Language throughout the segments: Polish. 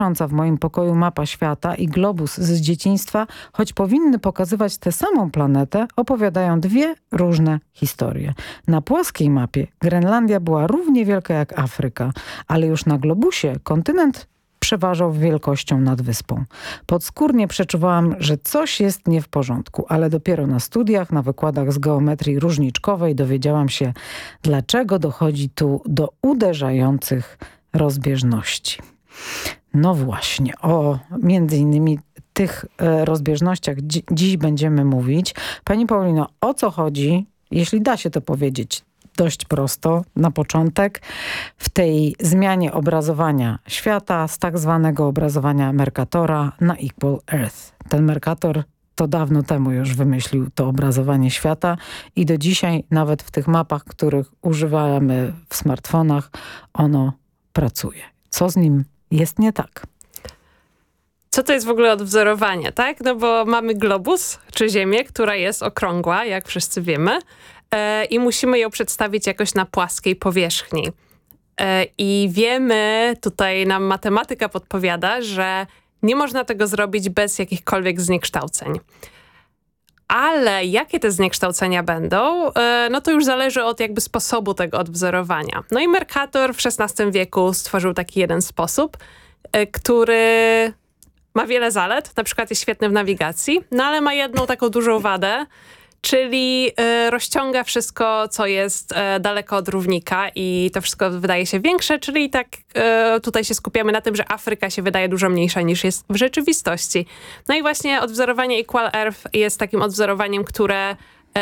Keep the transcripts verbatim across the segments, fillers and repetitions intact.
W moim pokoju mapa świata i globus z dzieciństwa, choć powinny pokazywać tę samą planetę, opowiadają dwie różne historie. Na płaskiej mapie Grenlandia była równie wielka jak Afryka, ale już na globusie kontynent przeważał wielkością nad wyspą. Podskórnie przeczuwałam, że coś jest nie w porządku, ale dopiero na studiach, na wykładach z geometrii różniczkowej dowiedziałam się, dlaczego dochodzi tu do uderzających rozbieżności. No właśnie, o między innymi tych e, rozbieżnościach dzi- dziś będziemy mówić. Pani Paulino, o co chodzi, jeśli da się to powiedzieć dość prosto na początek, w tej zmianie obrazowania świata z tak zwanego obrazowania Mercatora na Equal Earth. Ten Mercator to dawno temu już wymyślił to obrazowanie świata i do dzisiaj nawet w tych mapach, których używamy w smartfonach, ono pracuje. Co z nim jest nie tak? Co to jest w ogóle odwzorowanie, tak? No bo mamy globus, czy Ziemię, która jest okrągła, jak wszyscy wiemy, e, i musimy ją przedstawić jakoś na płaskiej powierzchni. E, I wiemy, tutaj nam matematyka podpowiada, że nie można tego zrobić bez jakichkolwiek zniekształceń. Ale jakie te zniekształcenia będą, no to już zależy od jakby sposobu tego odwzorowania. No i Mercator w szesnastym wieku stworzył taki jeden sposób, który ma wiele zalet, na przykład jest świetny w nawigacji, no ale ma jedną taką dużą wadę, czyli rozciąga wszystko, co jest daleko od równika i to wszystko wydaje się większe, czyli tak tutaj się skupiamy na tym, że Afryka się wydaje dużo mniejsza niż jest w rzeczywistości. No i właśnie odwzorowanie Equal Earth jest takim odwzorowaniem, które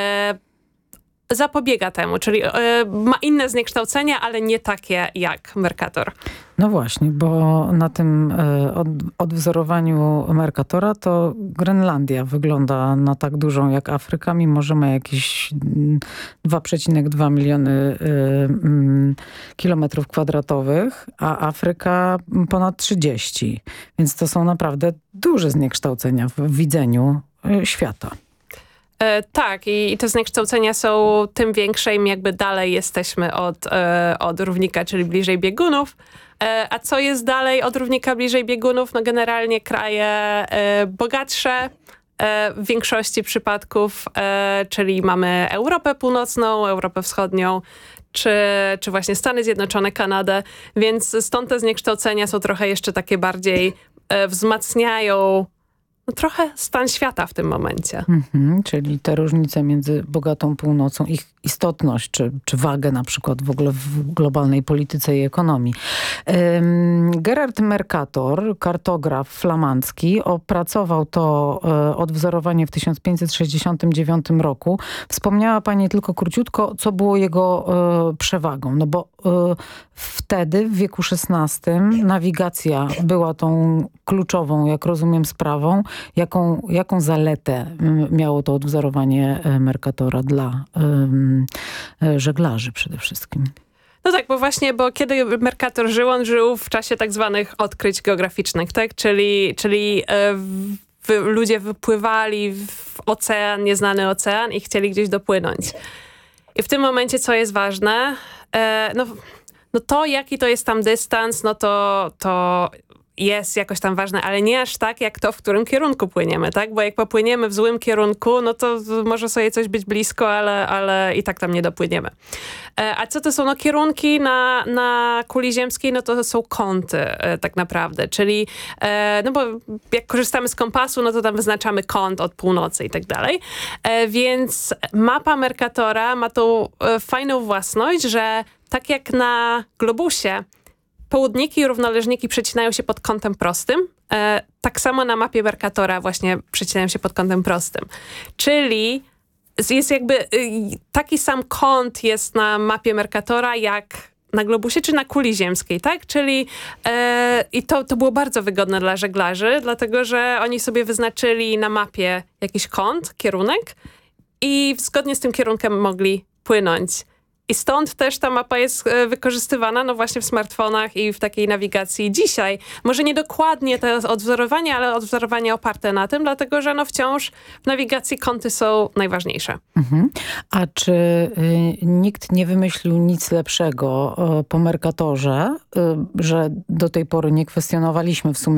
zapobiega temu, czyli ma inne zniekształcenia, ale nie takie jak Mercator. No właśnie, bo na tym od, odwzorowaniu Mercatora to Grenlandia wygląda na tak dużą jak Afryka, mimo że ma jakieś dwa przecinek dwa miliony y, y, kilometrów kwadratowych, a Afryka ponad trzydzieści. Więc to są naprawdę duże zniekształcenia w widzeniu y, świata. E, tak, i, i te zniekształcenia są tym większe, im jakby dalej jesteśmy od, e, od równika, czyli bliżej biegunów. E, a co jest dalej od równika, bliżej biegunów? No generalnie kraje e, bogatsze e, w większości przypadków, e, czyli mamy Europę Północną, Europę Wschodnią, czy, czy właśnie Stany Zjednoczone, Kanadę, więc stąd te zniekształcenia są trochę jeszcze takie bardziej, e, wzmacniają no trochę stan świata w tym momencie. Mhm, czyli te różnice między bogatą północą, ich istotność, czy, czy wagę na przykład w ogóle w globalnej polityce i ekonomii. Um, Gerard Mercator, kartograf flamandzki, opracował to e, odwzorowanie w tysiąc pięćset sześćdziesiątym dziewiątym roku. Wspomniała pani tylko króciutko, co było jego e, przewagą. No bo e, wtedy, w wieku szesnastym, nawigacja była tą kluczową, jak rozumiem, sprawą. Jaką, jaką zaletę miało to odwzorowanie Mercatora dla um, żeglarzy przede wszystkim? No tak, bo właśnie, bo kiedy Mercator żył, on żył w czasie tak zwanych odkryć geograficznych, tak? Czyli, czyli e, w, ludzie wypływali w ocean, nieznany ocean i chcieli gdzieś dopłynąć. I w tym momencie, co jest ważne, e, no, no to jaki to jest tam dystans, no to, to jest jakoś tam ważne, ale nie aż tak, jak to, w którym kierunku płyniemy, tak? Bo jak popłyniemy w złym kierunku, no to może sobie coś być blisko, ale, ale i tak tam nie dopłyniemy. E, a co to są? No kierunki na, na kuli ziemskiej, no to są kąty e, tak naprawdę, czyli e, no bo jak korzystamy z kompasu, no to tam wyznaczamy kąt od północy i tak dalej. E, więc mapa Mercatora ma tą e, fajną własność, że tak jak na globusie południki i równoleżniki przecinają się pod kątem prostym. E, tak samo na mapie Mercatora właśnie przecinają się pod kątem prostym. Czyli jest jakby y, taki sam kąt jest na mapie Mercatora jak na globusie czy na kuli ziemskiej, tak? Czyli e, i to, to było bardzo wygodne dla żeglarzy, dlatego że oni sobie wyznaczyli na mapie jakiś kąt, kierunek i zgodnie z tym kierunkiem mogli płynąć. I stąd też ta mapa jest e, wykorzystywana no właśnie w smartfonach i w takiej nawigacji dzisiaj. Może nie dokładnie to odwzorowanie, ale odwzorowanie oparte na tym, dlatego że no wciąż w nawigacji kąty są najważniejsze. Mhm. A czy y, nikt nie wymyślił nic lepszego y, po Mercatorze, y, że do tej pory nie kwestionowaliśmy w sumie